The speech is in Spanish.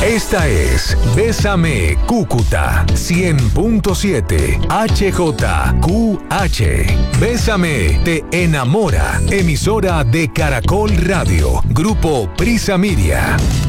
Esta es Bésame Cúcuta 100.7 HJQH. Bésame te enamora. Emisora de Caracol Radio. Grupo Prisa Media.